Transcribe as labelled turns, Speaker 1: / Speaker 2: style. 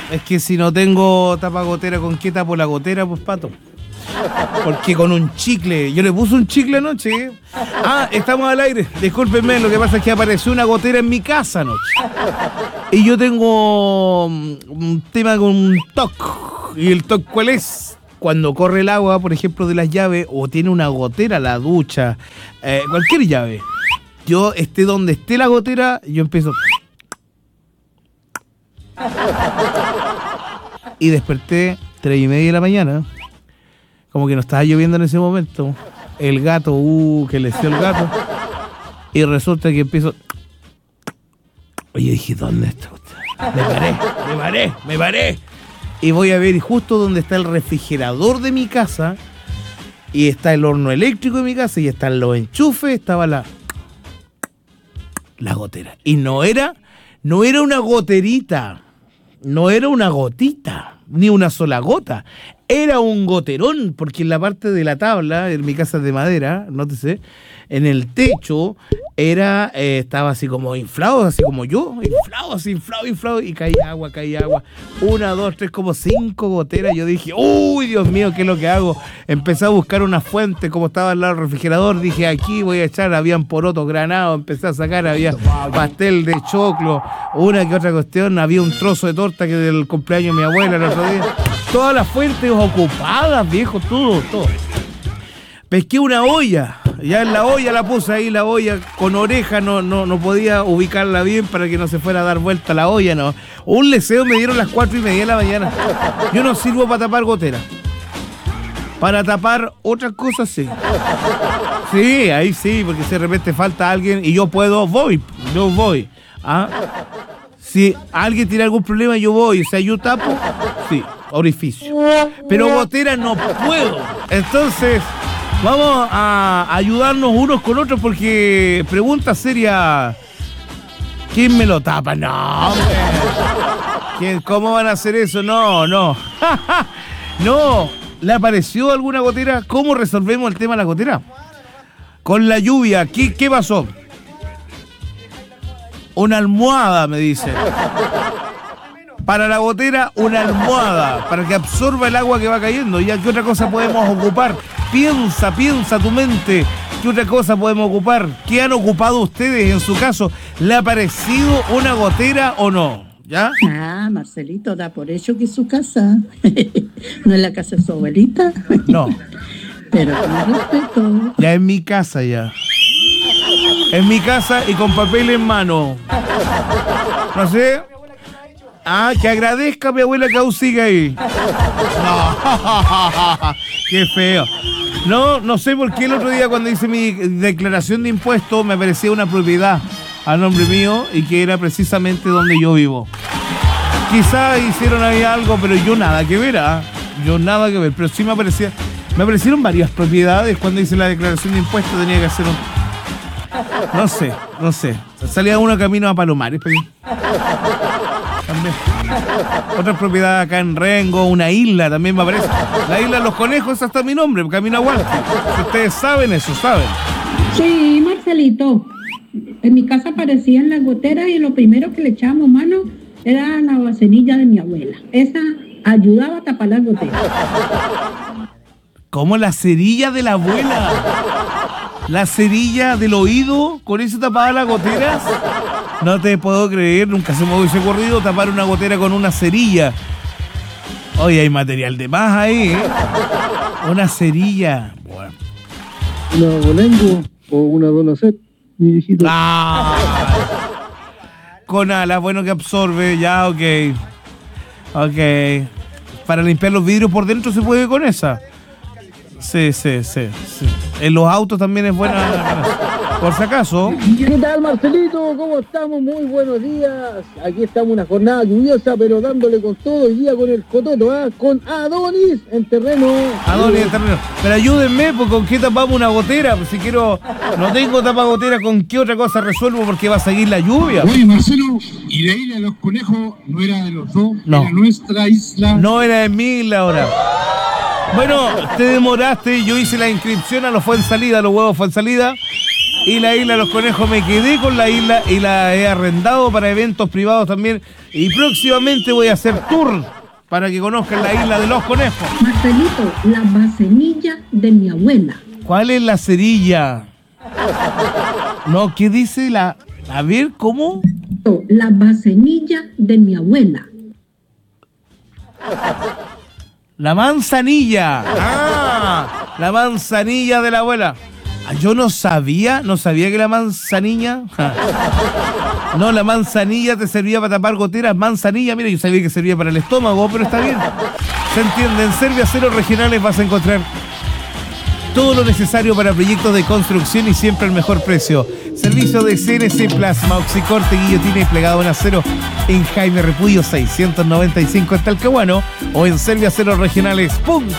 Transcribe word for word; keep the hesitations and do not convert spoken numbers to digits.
Speaker 1: Es que si no tengo tapa gotera, ¿con qué tapo la gotera, pues, Pato? Porque con un chicle, yo le puse un chicle anoche. ¿eh? Ah, estamos al aire, discúlpenme, lo que pasa es que apareció una gotera en mi casa anoche. Y yo tengo un tema con un toc. ¿Y el toc cuál es? Cuando corre el agua, por ejemplo, de las llaves, o tiene una gotera la ducha, eh, cualquier llave. Yo esté donde esté la gotera, yo empiezo. Y desperté tres y media de la mañana. Como que no estaba lloviendo en ese momento. El gato, uh, que le dio el gato. Y resulta que empiezo. Oye, dije, ¿dónde está usted? Me paré, me paré, me paré. Y voy a ver justo donde está el refrigerador de mi casa. Y está el horno eléctrico de mi casa. Y están los enchufes. Estaba la. La gotera. Y no era. No era una goterita. No era una gotita. Ni una sola gota. Era un goterón, porque en la parte de la tabla, en mi casa de madera, nótese, en el techo, era, eh, estaba así como inflado, así como yo, inflado, así inflado, inflado, y caía agua, caía agua. Una, dos, tres, como cinco goteras. Yo dije, uy, Dios mío, ¿qué es lo que hago? Empecé a buscar una fuente, como estaba al lado del refrigerador, dije, aquí voy a echar, habían porotos granados, empecé a sacar, había pastel de choclo, una que otra cuestión, había un trozo de torta que del cumpleaños de mi abuela el otro día. Todas las fuentes ocupadas, viejo, todo, todo. Pesqué una olla, ya en la olla la puse ahí, la olla con oreja, no, no, no podía ubicarla bien para que no se fuera a dar vuelta la olla, no. Un leseo me dieron las cuatro y media de la mañana. Yo no sirvo para tapar gotera. Para tapar otras cosas sí. Sí, ahí sí, porque si de repente falta alguien y yo puedo, voy, yo voy. ¿Ah? Si alguien tiene algún problema, yo voy. O sea, yo tapo, sí, orificio. Pero gotera no puedo. Entonces, vamos a ayudarnos unos con otros porque pregunta seria. ¿Quién me lo tapa? No, hombre. ¿Quién, ¿Cómo van a hacer eso? No, no. No. ¿Le apareció alguna gotera? ¿Cómo resolvemos el tema de la gotera? Con la lluvia, ¿qué, qué pasó? Una almohada, me dice. Para la gotera, una almohada, para que absorba el agua que va cayendo. ¿Ya qué otra cosa podemos ocupar? Piensa, piensa tu mente. ¿Qué otra cosa podemos ocupar? ¿Qué han ocupado ustedes en su caso? ¿Le ha parecido una gotera o no? ¿Ya?
Speaker 2: Ah, Marcelito, da por hecho que es su casa. ¿No es la casa de su abuelita?
Speaker 1: No.
Speaker 2: Pero con respeto.
Speaker 1: Ya es mi casa ya. En mi casa y con papel en mano. No sé. Ah, que agradezca a mi abuela que aún sigue ahí. No, qué feo. No, no sé por qué el otro día cuando hice mi declaración de impuestos me aparecía una propiedad a nombre mío y que era precisamente donde yo vivo. Quizás hicieron ahí algo, pero yo nada que ver, ¿ah? Yo nada que ver, pero sí me aparecía, me aparecieron varias propiedades cuando hice la declaración de impuestos, tenía que hacer un... No sé, no sé. Salía uno camino a Palomares, pero... También. Otra propiedad acá en Rengo, una isla también me aparece. La isla de los conejos, esa está mi nombre, camino a Hualqui. Si ustedes saben eso, saben.
Speaker 2: Sí, Marcelito. En mi casa aparecían las goteras y lo primero que le echábamos mano era la vasenilla de mi abuela. Esa ayudaba a tapar las goteras.
Speaker 1: ¿Cómo la cerilla de la abuela? La cerilla del oído, con eso tapaba las goteras. No te puedo creer, nunca se me hubiese ocurrido tapar una gotera con una cerilla. Oye, hay material de más ahí, ¿eh? Una cerilla. Bueno.
Speaker 3: Una bolengo o una dona set, mi viejito.
Speaker 1: Ah, con alas, bueno que absorbe, ya, ok. Ok. Para limpiar los vidrios por dentro se puede con esa. Sí, sí, sí, sí. En los autos también es buena, por si acaso.
Speaker 3: ¿Qué tal, Marcelito? ¿Cómo estamos? Muy buenos días. Aquí estamos una jornada lluviosa, pero dándole con todo hoy día con el cototo, ¿eh? Con Adonis en terreno.
Speaker 1: Adonis en terreno. Pero ayúdenme, porque ¿con qué tapamos una gotera? Si quiero, no tengo tapagotera, ¿con qué otra cosa resuelvo? Porque va a seguir la lluvia.
Speaker 4: Oye, Marcelo, ¿y la isla de los conejos no era de los dos?
Speaker 1: No.
Speaker 4: ¿Era nuestra isla?
Speaker 1: No era de mi isla ahora. Bueno, te demoraste, yo hice la inscripción a los Fuensalida, a los huevos Fuensalida, y la Isla de los Conejos. Me quedé con la isla y la he arrendado para eventos privados también. Y próximamente voy a hacer tour para que conozcan la Isla de los Conejos.
Speaker 2: Marcelito, la bacenilla de mi abuela.
Speaker 1: ¿Cuál es la cerilla? No, ¿qué dice la...? A ver, ¿cómo?
Speaker 2: La bacenilla de mi abuela.
Speaker 1: La manzanilla. Ah, la manzanilla de la abuela. Ah, yo no sabía, no sabía que la manzanilla... No, la manzanilla te servía para tapar goteras. Manzanilla, mira, yo sabía que servía para el estómago, pero está bien. Se entiende, en Serviaceros Regionales vas a encontrar todo lo necesario para proyectos de construcción y siempre al mejor precio. Servicio de C N C Plasma, oxicorte, guillotina y plegado en acero en Jaime Repudio seiscientos noventa y cinco en Talcahuano o en serviacerosregionales punto